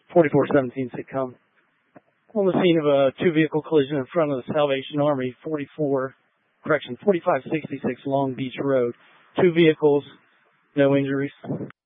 4417 sitcom. On the scene of a two-vehicle collision in front of the Salvation Army, 4566 Long Beach Road. Two vehicles, no injuries.